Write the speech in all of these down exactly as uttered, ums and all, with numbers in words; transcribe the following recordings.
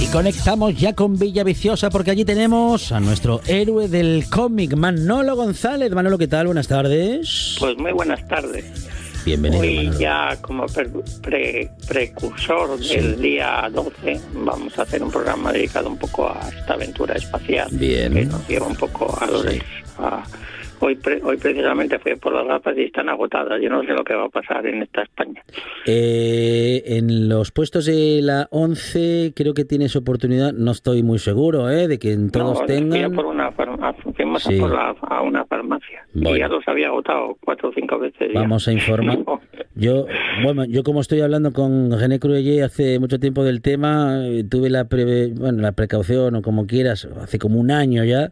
Y conectamos ya con Villaviciosa porque allí tenemos a nuestro héroe del cómic, Manolo González. Manolo, ¿qué tal? Buenas tardes. Pues muy buenas tardes. Bienvenido, Hoy Manolo. ya como pre, pre, precursor Sí. del día doce vamos a hacer un programa dedicado un poco a esta aventura espacial. Bien. Que nos lleva un poco a los... Sí. A, hoy, pre, hoy precisamente fui por las gafas y están agotadas. Yo no sé lo que va a pasar en esta España. Eh, en los puestos de la once creo que tienes oportunidad, no estoy muy seguro, ¿eh? De que en todos no, tengan... Fui a por una farma, fuimos Sí. a, por la, a una farmacia Bueno. y ya los había agotado cuatro o cinco veces. Vamos ya. a informar. Yo, bueno, yo como estoy hablando con René Cruelle hace mucho tiempo del tema, eh, tuve la pre, bueno, la precaución o como quieras, hace como un año ya,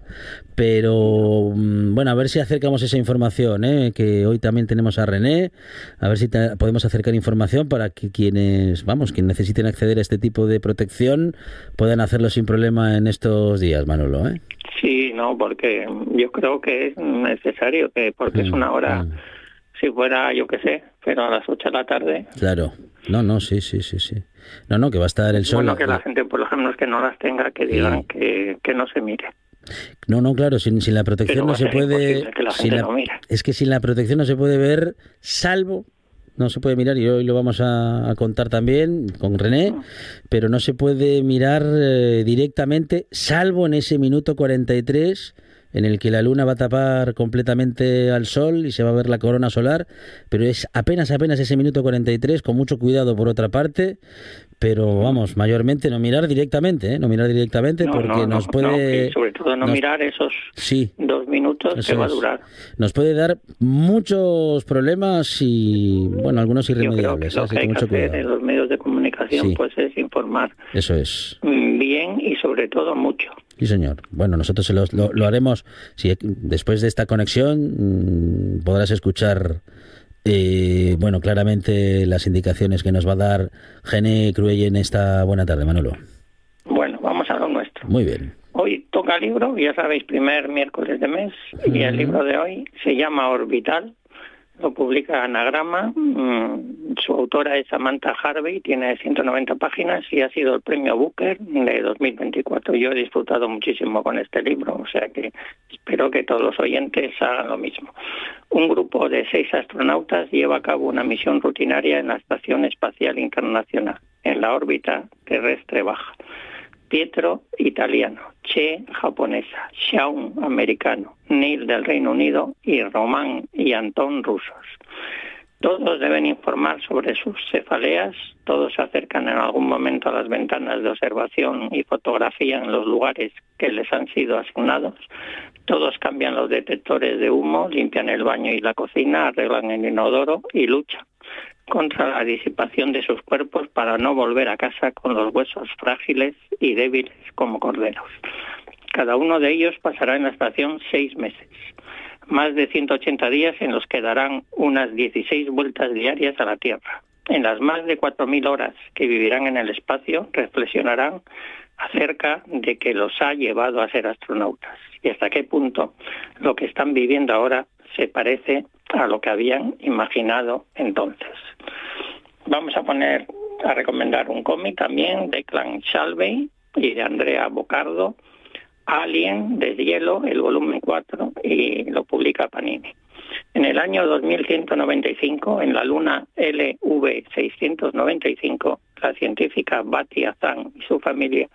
pero mm, bueno, a ver si acercamos esa información, ¿eh? Que hoy también tenemos a René, a ver si te, podemos acercar información para que quienes, vamos, quienes necesiten acceder a este tipo de protección puedan hacerlo sin problema en estos días, Manolo, ¿eh? Sí, no, porque yo creo que es necesario, que porque Mm, es una hora, mm. si fuera, yo qué sé, pero a las ocho de la tarde. Claro, no, no, sí, sí, sí, sí. No, no, que va a estar el sol. Bueno, que la gente, por lo menos, que no las tenga, que digan Sí. que, que no se mire. No, no, claro, sin, sin la Pero protección va no a se ser puede... imposible que la sin gente la- no mire. es que sin la protección no se puede ver, salvo... No se puede mirar, y hoy lo vamos a, a contar también con René, pero no se puede mirar eh, directamente, salvo en ese minuto cuarenta y tres en el que la luna va a tapar completamente al sol y se va a ver la corona solar, pero es apenas, apenas ese minuto cuarenta y tres, con mucho cuidado por otra parte, pero vamos, mayormente no mirar directamente, ¿eh? No mirar directamente No, porque no, nos no, puede... no, que sobre todo no nos- mirar esos Sí. dos minutos Eso que va a es. durar. Nos puede dar muchos problemas y, bueno, algunos Yo creo que irremediables, lo así que que hay que mucho hacer en cuidado. los medios de comunicación Sí. pues es informar Eso es. bien y sobre todo mucho. Sí, señor. Bueno, nosotros se lo, lo, lo haremos. Si después de esta conexión mmm, podrás escuchar, eh, bueno, claramente las indicaciones que nos va a dar René Cruelle en esta buena tarde, Manolo. Bueno, vamos a lo nuestro. Muy bien. Hoy toca libro, ya sabéis, primer miércoles de mes, y el libro de hoy se llama Orbital, lo publica Anagrama, mm, su autora es Samantha Harvey, tiene ciento noventa páginas y ha sido el premio Booker de dos mil veinticuatro. Yo he disfrutado muchísimo con este libro, o sea que espero que todos los oyentes hagan lo mismo. Un grupo de seis astronautas lleva a cabo una misión rutinaria en la Estación Espacial Internacional, en la órbita terrestre baja. Pietro, italiano, Che, japonesa, Shaun, americano, Neil del Reino Unido y Román y Antón, rusos. Todos deben informar sobre sus cefaleas, todos se acercan en algún momento a las ventanas de observación y fotografían los lugares que les han sido asignados, todos cambian los detectores de humo, limpian el baño y la cocina, arreglan el inodoro y luchan contra la disipación de sus cuerpos para no volver a casa con los huesos frágiles y débiles como corderos. Cada uno de ellos pasará en la estación seis meses, más de ciento ochenta días en los que darán unas dieciséis vueltas diarias a la Tierra. En las más de cuatro mil horas que vivirán en el espacio, reflexionarán acerca de qué los ha llevado a ser astronautas y hasta qué punto lo que están viviendo ahora se parece a lo que habían imaginado entonces. Vamos a poner a recomendar un cómic también de Clan Shalvey y de Andrea Boccardo, Alien, Deshielo, el volumen cuatro, y lo publica Panini. En el año dos mil ciento noventa y cinco, en la luna L V seiscientos noventa y cinco, la científica Batty Azan y su familia